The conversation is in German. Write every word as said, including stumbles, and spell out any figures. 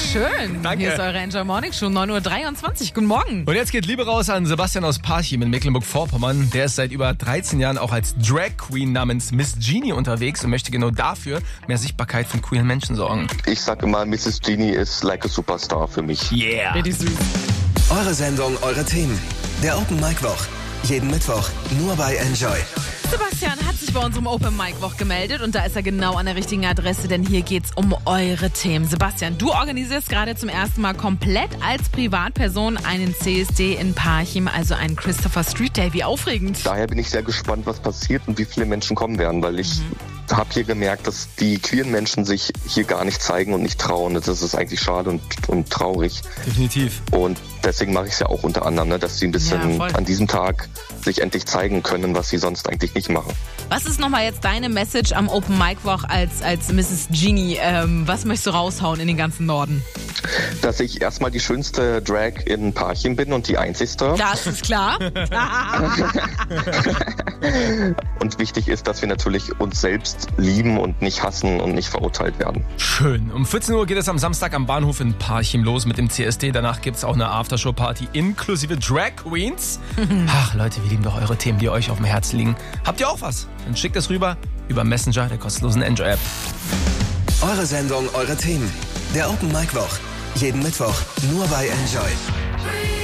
schön. Danke. Hier ist eure Enjoy Morning Show, neun Uhr dreiundzwanzig. Guten Morgen. Und jetzt geht Liebe raus an Sebastian aus Parchim in Mecklenburg-Vorpommern. Der ist seit über dreizehn Jahren auch als Drag Queen namens Miss Genie unterwegs und möchte genau dafür mehr Sichtbarkeit von queeren Menschen sorgen. Ich sag immer, Misses Genie ist like a Superstar für mich. Yeah. Richtig süß. Eure Sendung, eure Themen. Der Open Mic Woch. Jeden Mittwoch nur bei Enjoy. Sebastian hat sich bei unserem Open Mic Woch gemeldet und da ist er genau an der richtigen Adresse, denn hier geht's um eure Themen. Sebastian, du organisierst gerade zum ersten Mal komplett als Privatperson einen C S D in Parchim, also einen Christopher Street Day. Wie aufregend. Daher bin ich sehr gespannt, was passiert und wie viele Menschen kommen werden, weil ich mhm. habe hier gemerkt, dass die queeren Menschen sich hier gar nicht zeigen und nicht trauen. Das ist eigentlich schade und, und traurig. Definitiv. Und deswegen mache ich es ja auch unter anderem, ne, dass sie ein bisschen Ja, an diesem Tag sich endlich zeigen können, was sie sonst eigentlich nicht machen. Was ist nochmal jetzt deine Message am Open Mic Woch als, als Misses Genie? Ähm, was möchtest du raushauen in den ganzen Norden? Dass ich erstmal die schönste Drag in Parchim bin und die einzigste. Das ist klar. Und wichtig ist, dass wir natürlich uns selbst lieben und nicht hassen und nicht verurteilt werden. Schön. Um vierzehn Uhr geht es am Samstag am Bahnhof in Parchim los mit dem C S D. Danach gibt es auch eine Aftershow-Party inklusive Drag Queens. Ach Leute, wir lieben doch eure Themen, die euch auf dem Herzen liegen. Habt ihr auch was? Dann schickt es rüber über Messenger der kostenlosen Enjoy-App. Eure Sendung, eure Themen. Der Open Mic Woch. Jeden Mittwoch nur bei Enjoy.